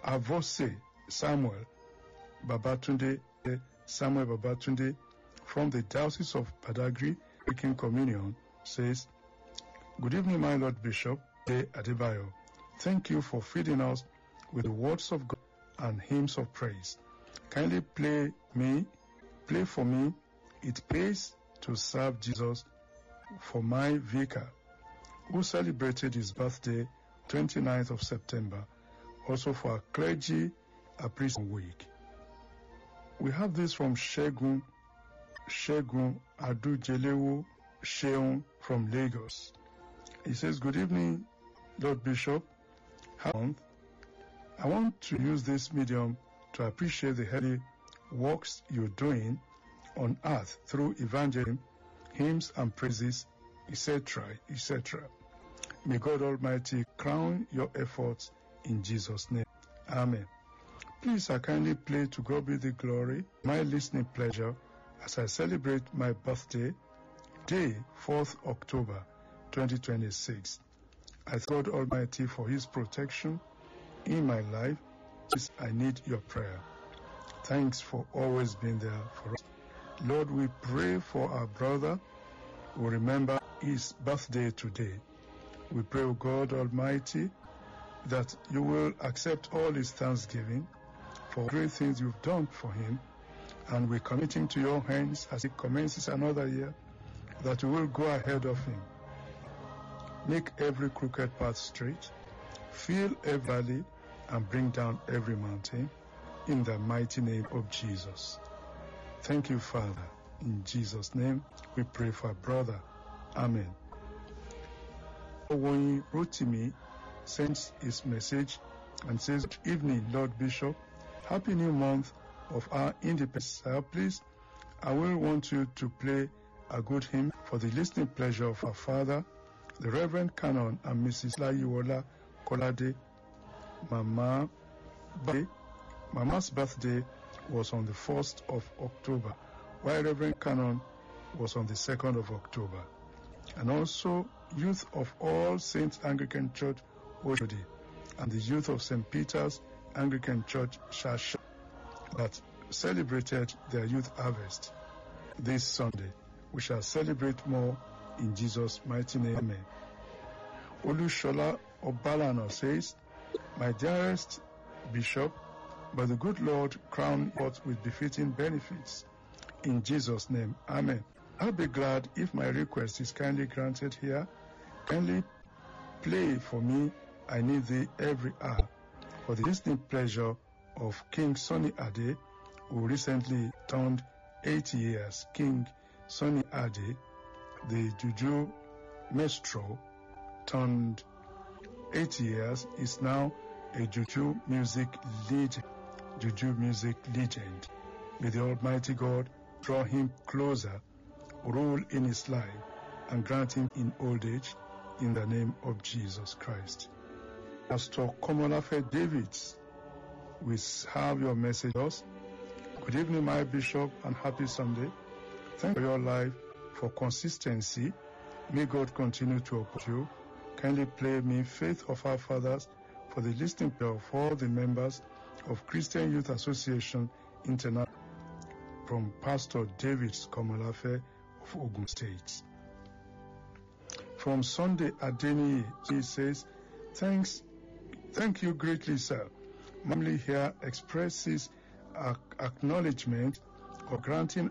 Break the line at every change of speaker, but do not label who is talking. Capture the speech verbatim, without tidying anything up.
Avose Samuel Babatunde, Samuel Babatunde from the Diocese of Badagry, taking communion, says, "Good evening, my Lord Bishop De Adebayo. Thank you for feeding us with the words of God and hymns of praise. Kindly play me, play for me. It pays to serve Jesus for my vicar, who celebrated his birthday twenty-ninth of September, also for our clergy appreciation week." We have this from Shegun, Shegun Adujelewo Sheun from Lagos. He says, "Good evening, Lord Bishop. I want to use this medium to appreciate the heavy works you're doing on earth through evangelism, hymns and praises, et cetera, et cetera. May God Almighty crown your efforts in Jesus' name. Amen. Please, I kindly play To God Be the Glory, my listening pleasure, as I celebrate my birthday, day fourth October twenty twenty-six. I thank God Almighty for His protection in my life. Please, I need your prayer. Thanks for always being there for us. Lord, we pray for our brother who remember his birthday today. We pray, O God Almighty, that you will accept all his thanksgiving for great things you've done for him, and we commit him to your hands as he commences another year, that you will go ahead of him. Make every crooked path straight, fill every valley, and bring down every mountain, in the mighty name of Jesus. Thank you, Father. In Jesus' name, we pray for our brother. Amen. Owoyin Rotimi sends his message and says, "Good evening, Lord Bishop. Happy new month of our independence. Uh, please, I will want you to play a good hymn for the listening pleasure of our father, the Reverend Canon and Missus Layiwola Kolade. Mama, Mama's birthday was on the first of October, while Reverend Canon was on the second of October. And also youth of All Saints Anglican Church, Oshodi, and the youth of Saint Peter's Anglican Church, Shasha, that celebrated their youth harvest this Sunday. We shall celebrate more in Jesus' mighty name. Amen." Olushola Obalano says, "My dearest Bishop, by the good Lord crown us with befitting benefits. In Jesus' name, Amen. I'll be glad if my request is kindly granted here. Kindly play for me, I Need Thee Every Hour, for the listening pleasure of King Sunny Ade, who recently turned eighty years. King Sunny Ade, the Juju Maestro, turned eighty years, is now a Juju music legend. Juju music legend. May the Almighty God draw him closer, rule in his life, and grant him in old age, in the name of Jesus Christ." Pastor Komolafe Davids, we have your messages. Good evening, my Bishop, and happy Sunday. Thank you for your life, for consistency. May God continue to uphold you. Kindly play me Faith of Our Fathers for the listening prayer of all the members of Christian Youth Association International, from Pastor David Komolafe of Ogun State. From Sunday Adeni, he says, Thanks, thank you greatly, sir. My family here expresses acknowledgement of granting